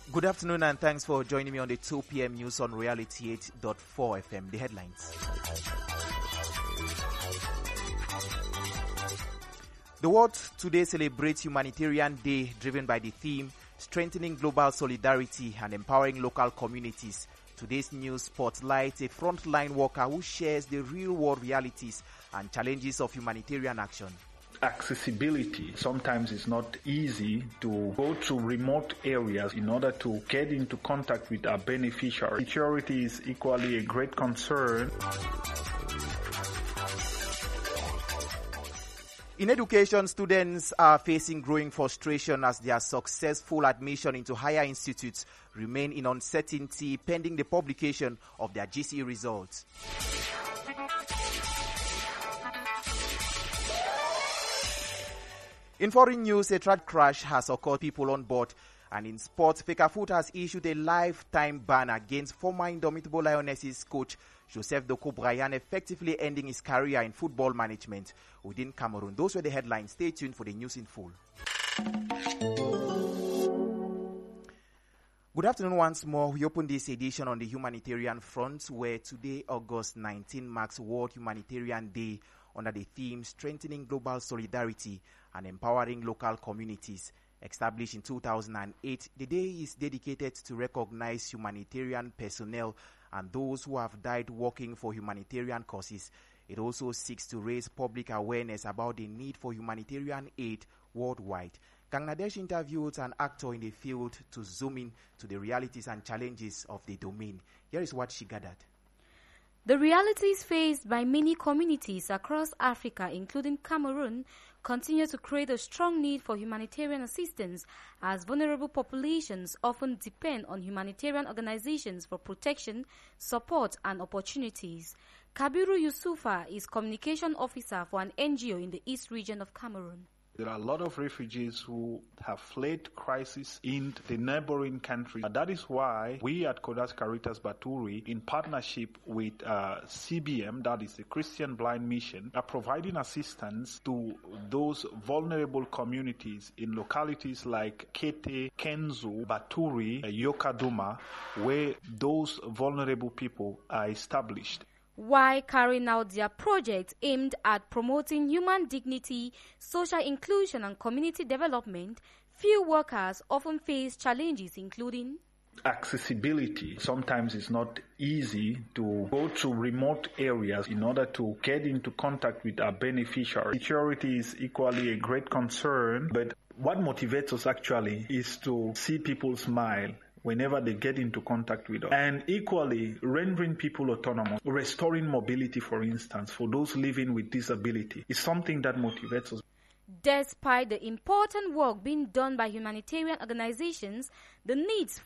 Good afternoon and thanks for joining me on the 2 p.m. news on Reality 8.4 FM. The headlines. The world today celebrates Humanitarian Day, driven by the theme strengthening global solidarity and empowering local communities. Today's news spotlights a frontline worker who shares the real-world realities and challenges of humanitarian action. Accessibility. Sometimes it's not easy to go to remote areas in order to get into contact with our beneficiaries. Security is equally a great concern. In education, students are facing growing frustration as their successful admission into higher institutes remain in uncertainty pending the publication of their GCE results. In foreign news, a track crash has occurred, people on board. And in sports, Fecafoot has issued a lifetime ban against former Indomitable Lionesses coach Joseph Doko Bryan, effectively ending his career in football management within Cameroon. Those were the headlines. Stay tuned for the news in full. Good afternoon once more. We open this edition on the humanitarian front, where today, August 19, marks World Humanitarian Day under the theme Strengthening Global Solidarity and Empowering Local Communities. Established in 2008, the day is dedicated to recognize humanitarian personnel and those who have died working for humanitarian causes. It also seeks to raise public awareness about the need for humanitarian aid worldwide. Bangladesh interviewed an actor in the field to zoom in to the realities and challenges of the domain. Here is what she gathered. The realities faced by many communities across Africa, including Cameroon, continue to create a strong need for humanitarian assistance, as vulnerable populations often depend on humanitarian organizations for protection, support, and opportunities. Kabiru Yusufa is communication officer for an NGO in the East region of Cameroon. There are a lot of refugees who have fled crisis in the neighboring countries. That is why we at Kodas Caritas Baturi, in partnership with CBM, that is the Christian Blind Mission, are providing assistance to those vulnerable communities in localities like Kete, Kenzo, Baturi, Yokaduma, where those vulnerable people are established. While carrying out their project aimed at promoting human dignity, social inclusion, and community development, few workers often face challenges including accessibility. Sometimes it's not easy to go to remote areas in order to get into contact with our beneficiaries. Security is equally a great concern, but what motivates us actually is to see people smile whenever they get into contact with us. And equally, rendering people autonomous, restoring mobility, for instance, for those living with disability, is something that motivates us. Despite the important work being done by humanitarian organizations, the needs